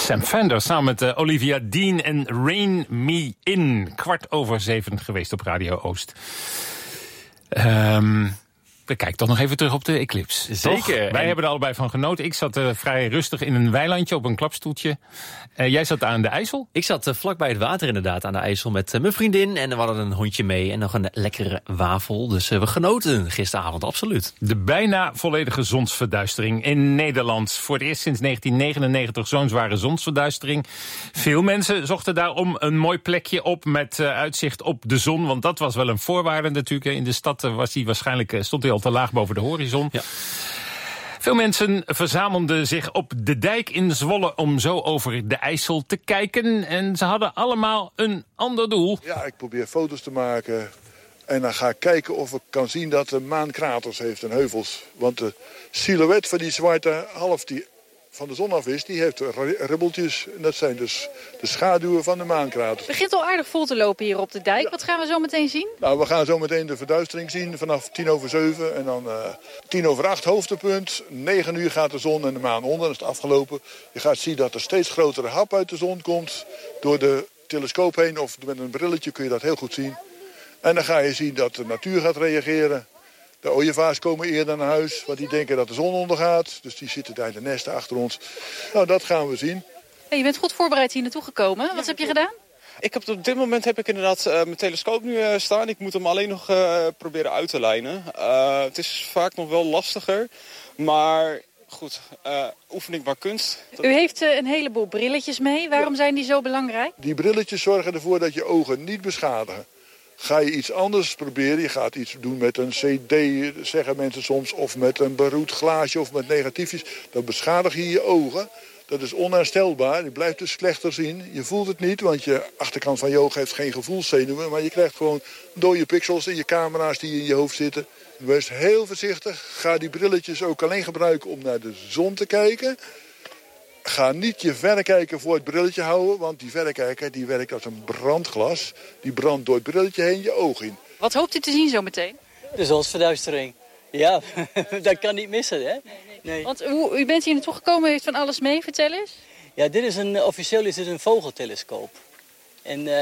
Sam Fender samen met Olivia Dean en Rain Me In. 7:15 geweest op Radio Oost. We kijken toch nog even terug op de eclipse. Zeker. Wij hebben er allebei van genoten. Ik zat vrij rustig in een weilandje op een klapstoeltje. Jij zat aan de IJssel? Ik zat vlakbij het water inderdaad aan de IJssel met mijn vriendin. En we hadden een hondje mee en nog een lekkere wafel. Dus we genoten gisteravond, absoluut. De bijna volledige zonsverduistering in Nederland. Voor het eerst sinds 1999 zo'n zware zonsverduistering. Veel mensen zochten daarom een mooi plekje op met uitzicht op de zon. Want dat was wel een voorwaarde natuurlijk. In de stad stond hij al te laag boven de horizon. Ja. Veel mensen verzamelden zich op de dijk in Zwolle om zo over de IJssel te kijken. En ze hadden allemaal een ander doel. Ja, ik probeer foto's te maken. En dan ga ik kijken of ik kan zien dat de maan kraters heeft en heuvels. Want de silhouet van die zwarte half die van de zon af is, die heeft ribbeltjes. En dat zijn dus de schaduwen van de maankraters. Het begint al aardig vol te lopen hier op de dijk. Wat gaan we zo meteen zien? Nou, we gaan zo meteen de verduistering zien vanaf 7:10 en dan 7:10 hoofdpunt. 9 uur gaat de zon en de maan onder, dan is het afgelopen. Je gaat zien dat er steeds grotere hap uit de zon komt. Door de telescoop heen of met een brilletje kun je dat heel goed zien. En dan ga je zien dat de natuur gaat reageren. De ooievaars komen eerder naar huis, want die denken dat de zon ondergaat. Dus die zitten daar in de nesten achter ons. Nou, dat gaan we zien. Hey, je bent goed voorbereid hier naartoe gekomen. Wat heb je gedaan? Op dit moment heb ik inderdaad mijn telescoop nu staan. Ik moet hem alleen nog proberen uit te lijnen. Het is vaak nog wel lastiger, maar goed, oefening maar kunst. U heeft een heleboel brilletjes mee. Waarom zijn die zo belangrijk? Die brilletjes zorgen ervoor dat je ogen niet beschadigen. Ga je iets anders proberen, je gaat iets doen met een cd, zeggen mensen soms, of met een beroerd glaasje of met negatiefjes, dan beschadig je je ogen. Dat is onherstelbaar, je blijft dus slechter zien. Je voelt het niet, want je achterkant van je oog heeft geen gevoelszenuwen, maar je krijgt gewoon dode pixels in je camera's die in je hoofd zitten. Wees heel voorzichtig, ga die brilletjes ook alleen gebruiken om naar de zon te kijken. Ga niet je verrekijker voor het brilletje houden, want die verrekijker die werkt als een brandglas. Die brandt door het brilletje heen je oog in. Wat hoopt u te zien zo meteen? De zonsverduistering. Ja, dat kan niet missen, hè? Nee. Want u bent hier naartoe gekomen, heeft van alles mee, vertel eens. Ja, officieel is dit een vogeltelescoop. En